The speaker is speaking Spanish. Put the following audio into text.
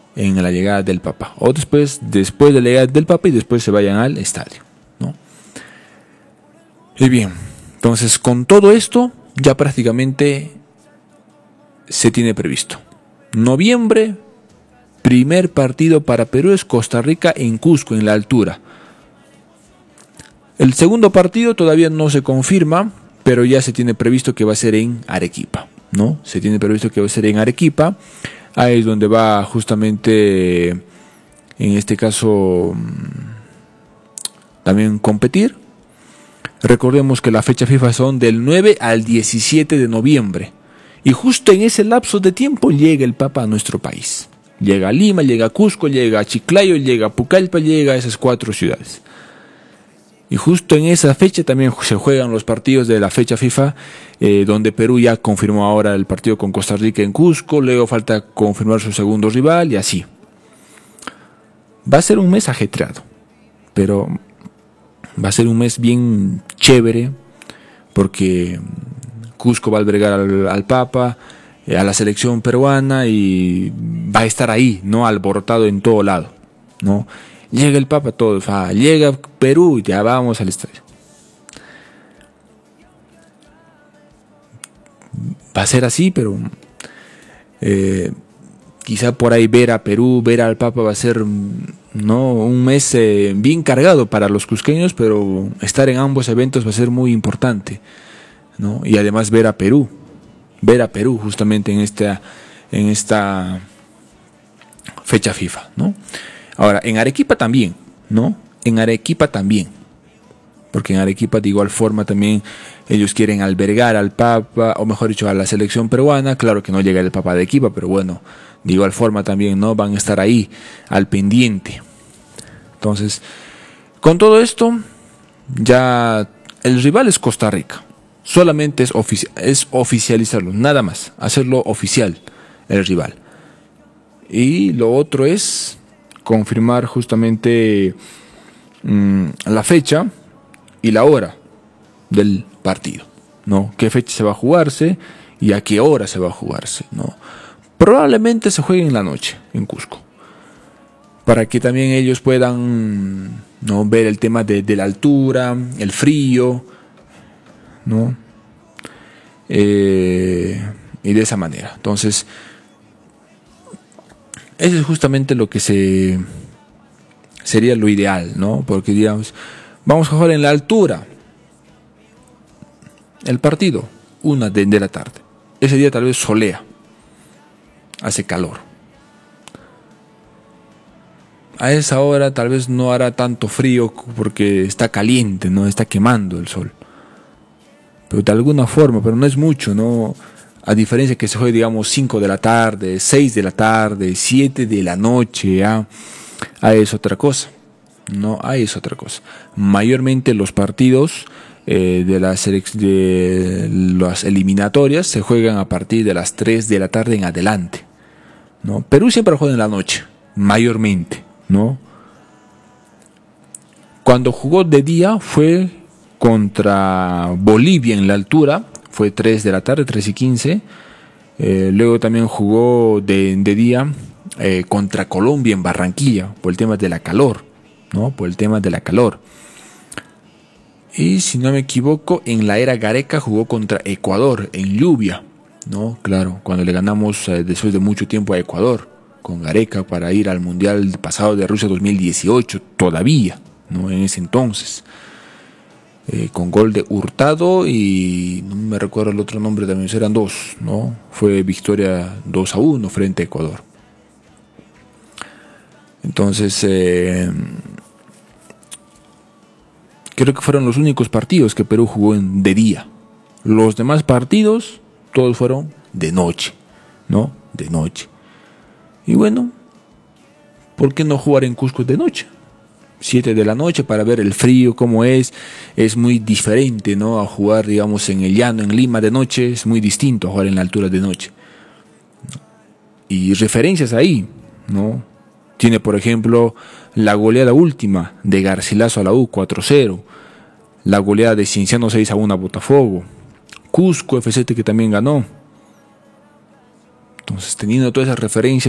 en la llegada del Papa, o después de la llegada del Papa y después se vayan al estadio, ¿no? Y bien, entonces con todo esto ya prácticamente se tiene previsto. Noviembre, primer partido para Perú es Costa Rica en Cusco, en la altura. El segundo partido todavía no se confirma, pero ya se tiene previsto que va a ser en Arequipa, ¿no? Se tiene previsto que va a ser en Arequipa. Ahí es donde va justamente, en este caso, también competir. Recordemos que la fecha FIFA son del 9 al 17 de noviembre. Y justo en ese lapso de tiempo llega el Papa a nuestro país. Llega a Lima, llega a Cusco, llega a Chiclayo, llega a Pucallpa, llega a esas 4 ciudades. Y justo en esa fecha también se juegan los partidos de la fecha FIFA, donde Perú ya confirmó ahora el partido con Costa Rica en Cusco, luego falta confirmar su segundo rival y así. Va a ser un mes ajetreado, pero va a ser un mes bien chévere, porque Cusco va a albergar al Papa, a la selección peruana, y va a estar ahí, ¿no? Alborotado en todo lado, ¿no? Llega el Papa, todo, llega Perú, ya vamos al estadio. Va a ser así, pero quizá por ahí ver a Perú, ver al Papa va a ser, ¿no?, un mes bien cargado para los cusqueños, pero estar en ambos eventos va a ser muy importante, ¿no? Y además ver a Perú justamente en esta fecha FIFA, ¿no? Ahora, en Arequipa también, ¿no? En Arequipa también, porque en Arequipa de igual forma también ellos quieren albergar al Papa, o mejor dicho, a la selección peruana. Claro que no llega el Papa de Arequipa, pero bueno, de igual forma también, ¿no?, van a estar ahí al pendiente. Entonces, con todo esto, ya el rival es Costa Rica. Solamente es oficializarlo, nada más, hacerlo oficial el rival. Y lo otro es confirmar justamente la fecha y la hora del partido, ¿no? Qué fecha se va a jugarse y a qué hora se va a jugarse, ¿no? Probablemente se juegue en la noche en Cusco, para que también ellos puedan, ¿no?, ver el tema de la altura, el frío, ¿no? Y de esa manera. Entonces, eso es justamente lo que sería lo ideal, ¿no? Porque digamos, vamos a jugar en la altura el partido, 1 de la tarde. Ese día tal vez solea, hace calor. A esa hora tal vez no hará tanto frío porque está caliente, ¿no? Está quemando el sol. Pero de alguna forma, pero no es mucho, ¿no? A diferencia que se juegue, digamos, 5 de la tarde, 6 de la tarde, 7 de la noche, ¿ya? Es otra cosa, ¿no? Es otra cosa. Mayormente los partidos de las eliminatorias se juegan a partir de las 3 de la tarde en adelante, ¿no? Perú siempre juega en la noche, mayormente, ¿no? Cuando jugó de día fue contra Bolivia en la altura, fue 3 de la tarde, 3:15. Luego también jugó de día contra Colombia en Barranquilla, por el tema de la calor, ¿no? Por el tema de la calor. Y si no me equivoco, en la era Gareca jugó contra Ecuador en lluvia, ¿no? Claro, cuando le ganamos después de mucho tiempo a Ecuador con Gareca para ir al Mundial pasado de Rusia 2018, todavía, ¿no? En ese entonces. Con gol de Hurtado y no me recuerdo el otro nombre, también eran 2, ¿no? Fue victoria 2-1 frente a Ecuador. Entonces, creo que fueron los únicos partidos que Perú jugó de día. Los demás partidos, todos fueron de noche, ¿no? De noche. Y bueno, ¿por qué no jugar en Cusco de noche? 7 de la noche para ver el frío, cómo es muy diferente, ¿no? A jugar, digamos, en el llano, en Lima de noche, es muy distinto a jugar en la altura de noche. Y referencias ahí, ¿no? Tiene, por ejemplo, la goleada última de Garcilaso a la U, 4-0. La goleada de Cienciano 6-1 a Botafogo. Cusco FC que también ganó. Entonces, teniendo todas esas referencias